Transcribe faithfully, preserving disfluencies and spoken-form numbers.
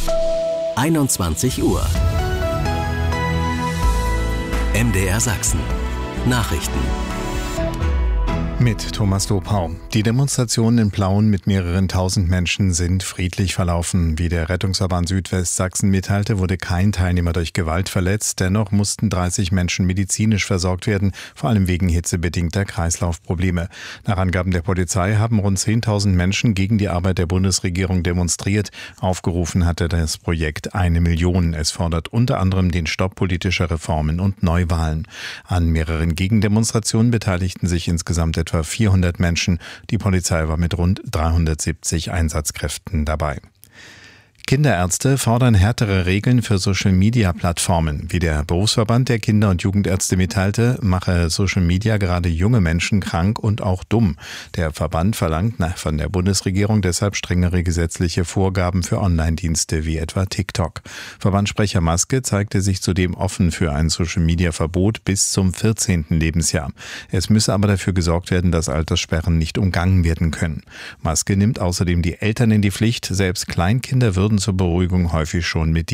einundzwanzig Uhr. M D R Sachsen. Nachrichten. Mit Thomas Dopau. Die Demonstrationen in Plauen mit mehreren tausend Menschen sind friedlich verlaufen. Wie der Rettungsverband Südwestsachsen mitteilte, wurde kein Teilnehmer durch Gewalt verletzt. Dennoch mussten dreißig Menschen medizinisch versorgt werden, vor allem wegen hitzebedingter Kreislaufprobleme. Nach Angaben der Polizei haben rund zehntausend Menschen gegen die Arbeit der Bundesregierung demonstriert. Aufgerufen hatte das Projekt eine Million. Es fordert unter anderem den Stopp politischer Reformen und Neuwahlen. An mehreren Gegendemonstrationen beteiligten sich insgesamt etwa vierhundert Menschen. Die Polizei war mit rund dreihundertsiebzig Einsatzkräften dabei. Kinderärzte fordern härtere Regeln für Social-Media-Plattformen. Wie der Berufsverband der Kinder- und Jugendärzte mitteilte, mache Social Media gerade junge Menschen krank und auch dumm. Der Verband verlangt von der Bundesregierung deshalb strengere gesetzliche Vorgaben für Online-Dienste wie etwa TikTok. Verbandssprecher Maske zeigte sich zudem offen für ein Social-Media-Verbot bis zum vierzehnten Lebensjahr. Es müsse aber dafür gesorgt werden, dass Alterssperren nicht umgangen werden können. Maske nimmt außerdem die Eltern in die Pflicht. Selbst Kleinkinder würden zur Beruhigung häufig schon mit